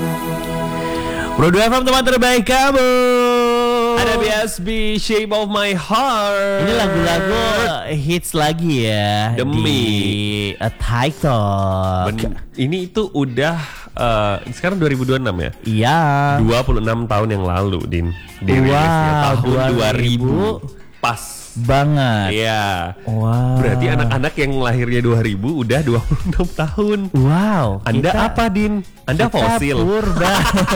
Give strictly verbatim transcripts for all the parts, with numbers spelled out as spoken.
Bro dua F M teman terbaik kamu. Ada B S B Shape of My Heart. Ini lagu-lagu hits lagi ya. Demi di A TikTok. Ben- Ini itu udah uh, sekarang dua ribu dua puluh enam ya. Iya. dua puluh enam tahun yang lalu, Din. Wow, tahun dua ribu. Pas banget. Iya. Wow. Berarti anak-anak yang lahirnya dua ribu udah dua puluh enam tahun. Wow. Anda kita, apa, Din? Anda kita fosil. Purba.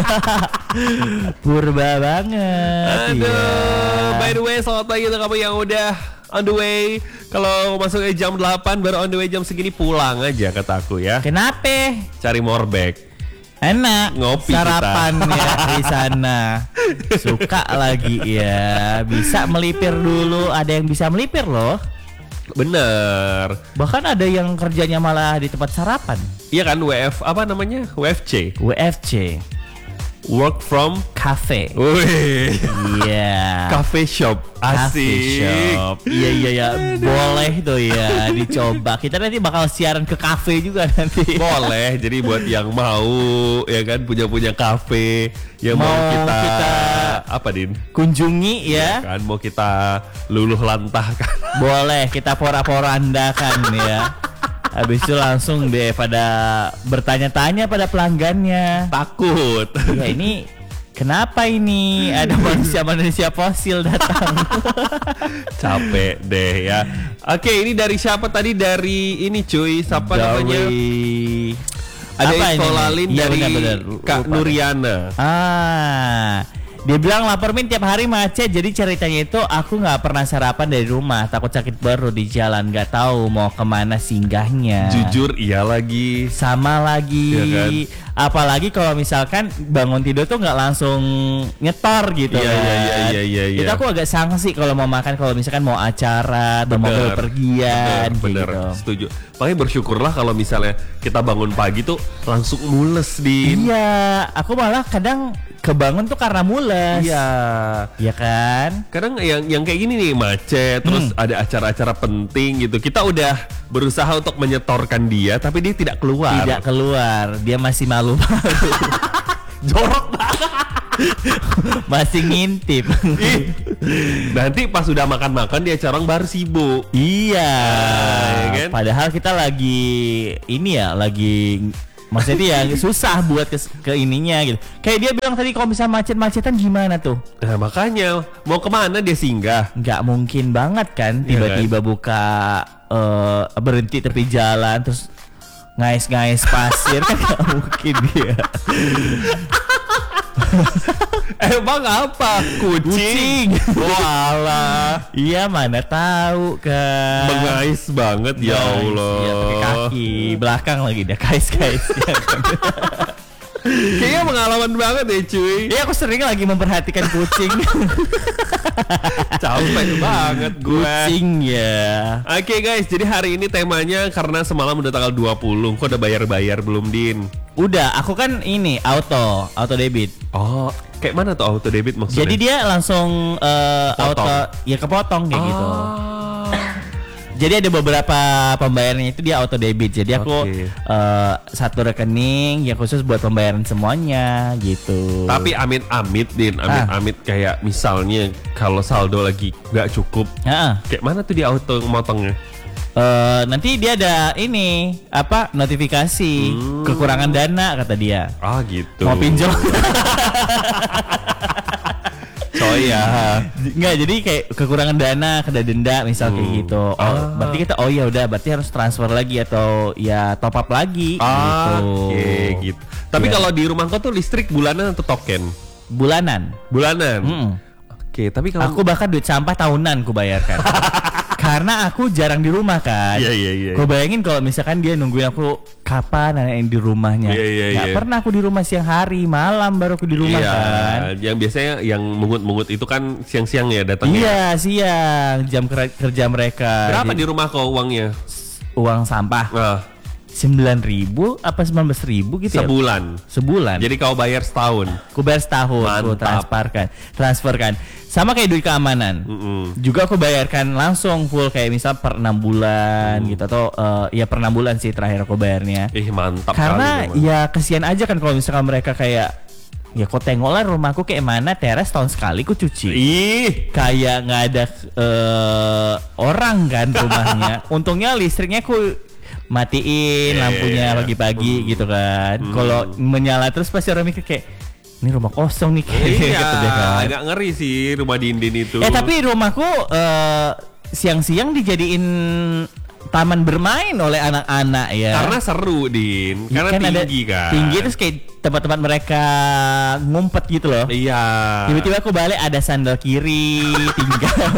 Purba banget. Aduh. Ya. By the way, selamat pagi untuk kamu yang udah on the way. Kalau masuknya jam delapan baru on the way jam segini, pulang aja kataku ya. Kenapa? Cari morbek. Enak Ngopi sarapan kita. ya di sana. Suka lagi ya. Bisa melipir dulu. Ada yang bisa melipir loh. Bener. Bahkan ada yang kerjanya malah di tempat sarapan. Iya kan, W F apa namanya? W F C. W F C. Work from Cafe. Wih. Iya. Cafe shop. Cafe Asik. shop. Iya iya ya. Boleh tuh ya dicoba. Kita nanti bakal siaran ke kafe juga nanti. Boleh. Jadi buat yang mau ya kan punya-punya kafe yang mau, Mau kita, kita apa, Din? Kunjungi Ya ya. kan mau kita luluh lantahkan. Boleh kita pora-porandakan ya. Habis itu langsung deh pada bertanya-tanya pada pelanggannya. Takut. Ya ini kenapa ini ada manusia-manusia fosil datang? Capek deh ya. Oke, ini dari siapa tadi? Dari ini cuy, siapa namanya? Ada Apa yang ini? Solalin Iya, dari benar-benar. Kak Lupa. Nuriana. Ah, dia bilang lapar Min tiap hari macet. Jadi ceritanya itu aku nggak pernah sarapan dari rumah, takut sakit perut di jalan, nggak tahu mau kemana singgahnya. Jujur iya lagi. Sama lagi. Iya kan? Apalagi kalau misalkan bangun tidur tuh nggak langsung nyetor gitu. Iya, kan. iya, iya, iya, iya, iya. Itu aku agak sanksi kalau mau makan, kalau misalkan mau acara atau mau Bener. bepergian. Bener, bener. gitu. Setuju. Makanya bersyukurlah kalau misalnya kita bangun pagi tuh langsung mules, Din. Iya, aku malah kadang kebangun tuh karena mules. Iya. Iya kan? Kadang yang yang kayak gini nih macet, terus Hmm. ada acara-acara penting gitu. Kita udah berusaha untuk menyetorkan dia, tapi dia tidak keluar. Tidak keluar, dia masih malu-malu. Jorok banget. Masih ngintip. Ih, nanti pas udah makan-makan dia carang baru sibuk. Iya. ya kan? Padahal kita lagi ini ya, lagi maksudnya ya susah buat ke, ke ininya gitu. Kayak dia bilang tadi kalau misalnya macet-macetan gimana tuh? Nah makanya mau kemana dia singgah? Nggak mungkin banget kan tiba-tiba buka eh, berhenti tepi jalan terus ngais-ngais pasir kan nggak mungkin dia. Emang apa? Kucing. Walah. Iya mana tahu kan. Mengais banget ya Allah. Iya pakai kaki belakang lagi dia kais-kais. Ya kan? Kayaknya pengalaman banget ya cuy. Iya aku sering lagi memperhatikan kucing. Capek banget gue. Kucing ya. Oke guys, jadi hari ini temanya karena semalam udah tanggal dua puluh. Kok udah bayar-bayar belum, Din? Udah, aku kan ini auto, auto debit. Oh, kayak mana tuh auto debit maksudnya? Jadi dia langsung eh, Potong. auto ya kepotong kayak gitu. Ah. Jadi ada beberapa pembayarannya itu dia auto debit. Jadi aku Oke. eh, satu rekening yang khusus buat pembayaran semuanya gitu. Tapi amit-amit, Din, amit-amit kayak misalnya kalau saldo lagi nggak cukup, Heeh. kayak mana tuh dia auto motongnya? Eh, nanti dia ada ini apa notifikasi Hmm. kekurangan dana kata dia. Ah gitu. Mau pinjol? Coy ya. Nggak, jadi kayak kekurangan dana, kena denda misal kayak Hmm. gitu. Oh, Ah. berarti kita oh ya udah, berarti harus transfer lagi atau ya top up lagi Ah, gitu. oke gitu. Tapi Iya. kalau di rumah kau tuh listrik bulanan atau token? Bulanan. Bulanan. Mm-mm. Oke, tapi kalau Aku bahkan duit sampah tahunan ku bayarkan. Karena aku jarang di rumah kan. Iya, iya, iya. Kau bayangin kalau misalkan dia nungguin aku kapan nanyain di rumahnya. Iya, iya, Nggak iya. pernah aku di rumah siang hari, malam baru aku di rumah iya, kan. yang biasanya yang mungut-mungut itu kan siang-siang ya datangnya. Iya, siang jam ker- kerja mereka. Berapa Jadi, di rumah kau uangnya? uang sampah Nah, sembilan ribu apa sembilan belas ribu gitu Sebulan. ya? Sebulan. Jadi kau bayar setahun. Aku bayar setahun, aku Mantap. transferkan, transferkan. Sama kayak duit keamanan. Mm-mm. Juga aku bayarkan langsung full kayak misal per enam bulan Mm. gitu atau uh, ya per enam bulan sih terakhir aku bayarnya. Ih mantap Karena kali memang. ya kesian aja kan kalau misalkan mereka kayak ya kau tengok lah rumahku kayak mana teras tahun sekali ku cuci. Ih, Kayak nggak ada uh, orang kan rumahnya. Untungnya listriknya aku matiin Yeah, lampunya yeah, yeah. pagi-pagi Hmm. gitu kan. Hmm. Kalau menyala terus pasti orang mikir kayak ini rumah kosong nih kayak iya, gitu deh kan. agak ngeri sih rumah Dindin itu. Eh tapi rumahku uh, siang-siang dijadiin taman bermain oleh anak-anak ya. Karena seru, Din. Karena Kan ada tinggi kan. Tinggi terus kayak tempat-tempat mereka ngumpet gitu loh. Iya. Tiba-tiba aku balik ada sandal kiri tinggal.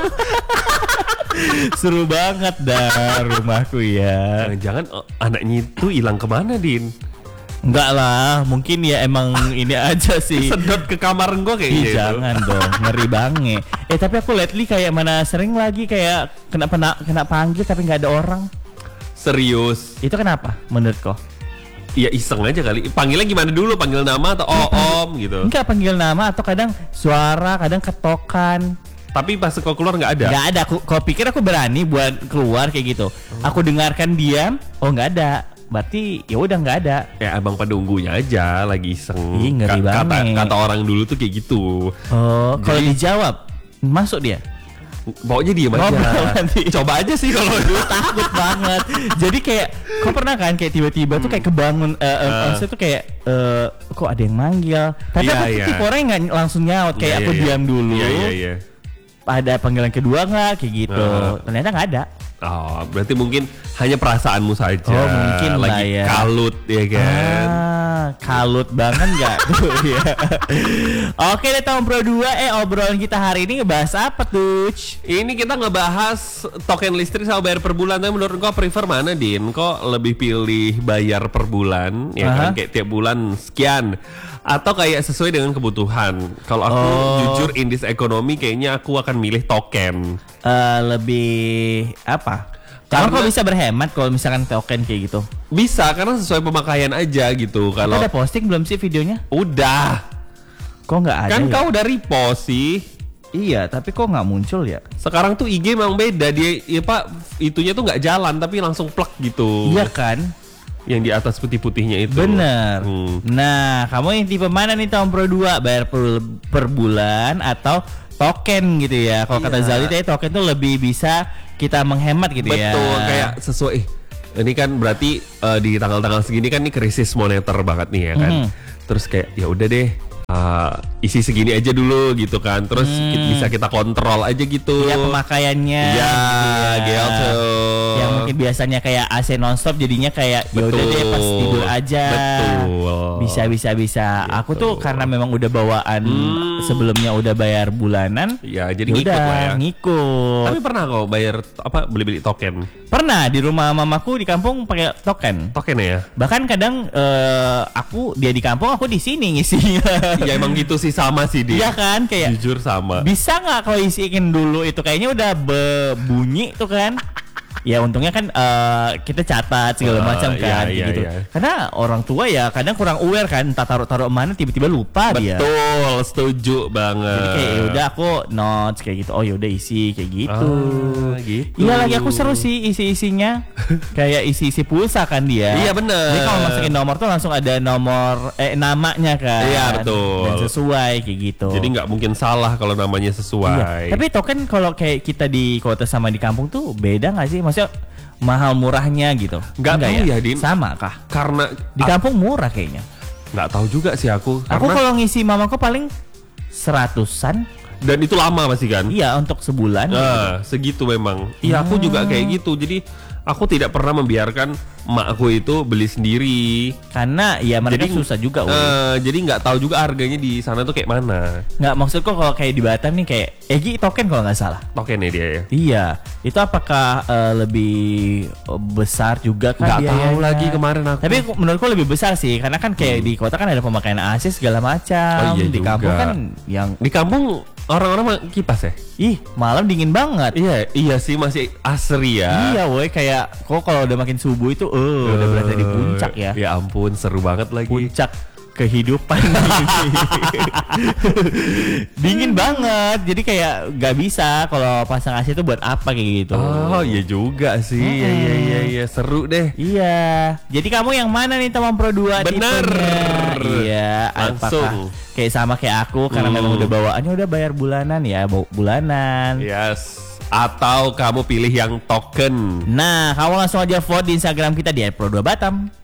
Seru banget dah rumahku ya. Jangan-jangan oh, anaknya itu hilang kemana, Din? Enggak lah, mungkin ya emang ini aja sih. Sedot ke kamar gua Ih, kayaknya itu. jangan dong, ngeri banget. Eh tapi aku lately kayak mana sering lagi kayak kena kena, kena panggil tapi nggak ada orang. Serius. Itu kenapa menurut kau? Ya iseng aja kali. Panggilnya gimana dulu? Panggil nama atau oh om gitu. Enggak panggil nama atau kadang suara, kadang ketokan. Tapi pas kau keluar nggak ada. Nggak ada. Aku, kau pikir aku berani buat keluar kayak gitu? Aku dengarkan diam. Oh nggak ada. Berarti ya udah nggak ada. Ya abang penunggunya aja lagi iseng. Ih, ngeri Ka- kata, banget. kata orang dulu tuh kayak gitu. Oh, kalau Jadi- dijawab masuk dia. Pokoknya diem aja. Ngobrol nanti. Coba aja sih kalau dulu. Takut banget. Jadi kayak kau pernah kan kayak tiba-tiba tuh kayak kebangun eh uh, Uh. maksudnya tuh kayak eh, kok ada yang manggil. Tapi Iya, aku iya. tipe orang yang nggak langsung nyaut kayak Iya, aku iya, diam iya. dulu. Iya iya iya. Ada panggilan kedua nggak kayak gitu. Uh. Ternyata nggak ada. Oh, berarti mungkin hanya perasaanmu saja. Oh, mungkin lah lagi ya. kalut ya kan. Ah, kalut banget nggak tuh ya. Oke deh tahun Pro dua eh obrolan kita hari ini ngebahas apa tuh? Ini kita ngebahas token listrik sama bayar per bulan. Tapi menurut kau prefer mana, Din? Kok lebih pilih bayar per bulan ya kan, Aha. kayak tiap bulan sekian, atau kayak sesuai dengan kebutuhan? Kalau aku Oh. jujur in this economy kayaknya aku akan milih token. Eh, lebih apa? Karena Karena- kok bisa berhemat kalau misalkan token kayak gitu. Bisa karena sesuai pemakaian aja gitu. Kita Kalau ada posting belum sih videonya? udah Kok nggak ada? kan ya? kau udah repost sih. Iya, tapi kok nggak muncul ya? Sekarang tuh I G memang beda, dia ya Pak, itunya tuh nggak jalan tapi langsung plug gitu. Iya kan? Yang di atas putih-putihnya itu. Bener. Hmm. Nah, kamu yang tipe mana nih tahun Pro dua? Bayar per, per bulan atau token gitu ya? Kalau kata Iya. Zali tadi token tuh lebih bisa kita menghemat gitu ya. Betul, kayak sesuai. eh, Ini kan berarti eh, di tanggal-tanggal segini kan ini krisis moneter banget nih ya kan. Mhm. Terus kayak ya udah deh. eh, isi segini aja dulu gitu kan. Terus Hmm. kita- bisa kita kontrol aja gitu. Iya pemakaiannya. Ya, gitu gitu. Yang mungkin biasanya kayak A C nonstop jadinya kayak ya udah deh pas tidur aja. Betul. Bisa bisa bisa. Aku tuh karena memang udah bawaan Hmm. sebelumnya udah bayar bulanan. Ya, jadi ya ngikut udah, lah ya. ngikut. Tapi pernah kok bayar apa beli-beli token? Pernah di rumah mamaku di kampung pakai token. Token ya? Bahkan kadang eh, aku dia di kampung aku di sini ngisinya. Ya emang gitu sih, sama sih dia. Iya kan kayak Jujur sama. bisa nggak kalau isiin dulu itu kayaknya udah bunyi tuh kan. Ya untungnya kan eh, kita catat segala Ah, macam iya, kan kayak iya, gitu. iya. Karena orang tua ya kadang kurang aware kan entah taruh-taruh mana tiba-tiba lupa dia. Betul, setuju banget. Jadi kayak yaudah aku notes kayak gitu. Oh yaudah isi kayak gitu. Ah, gitu. Iya lagi aku seru sih isi-isinya. Kayak isi-isi pulsa kan dia. Iya, bener. Jadi kalau masukin nomor tuh langsung ada nomor eh namanya kan. Iya, betul. Dan sesuai kayak gitu. Jadi nggak mungkin salah kalau namanya sesuai. Iya. Tapi token kalau kayak kita di kota sama di kampung tuh beda nggak sih? Maksudnya mahal murahnya gitu? Nggak Enggak tahu ya, Din. Sama kah? Karena Di kampung murah kayaknya. nggak tahu juga sih aku. Aku Karena kalau ngisi mamaku paling seratusan. dan itu lama pasti kan. Iya untuk sebulan. Nah, segitu memang. Iya, aku juga kayak gitu. Jadi aku tidak pernah membiarkan makku itu beli sendiri. Karena ya mereka Jadi, susah juga. Ul. Eh, jadi nggak tahu juga harganya di sana tuh kayak mana. Nggak maksudku kalau kayak di Batam nih kayak Egi token kalau nggak salah. Tokennya dia ya. Iya, itu apakah eh, lebih eh, besar juga kan Nggak tahu biayanya? lagi kemarin aku. Tapi aku- menurutku lebih besar sih, karena kan kayak di kota kan ada pemakaian A C segala macam. Oh, iya di juga. kampung kan yang Di kampung orang-orang mah kipas ya. ih malam dingin banget. Iya, iya sih masih asri ya. Iya, woi kayak kok kalau udah makin subuh itu uh, udah berada di puncak ya. Ya ampun, seru banget lagi. Puncak kehidupan. Dingin banget. Jadi kayak gak bisa kalau pasang A C itu buat apa kayak gitu. Oh iya juga sih. Iya Hmm. iya iya iya, seru deh. Iya. Jadi kamu yang mana nih teman Pro dua Bener. tipenya? Iya. Langsung. Apakah kayak sama kayak aku karena Hmm. memang udah bawaannya udah bayar bulanan ya, bu- bulanan. Yes. Atau kamu pilih yang token. Nah, kamu langsung aja vote di Instagram kita di Pro dua Batam.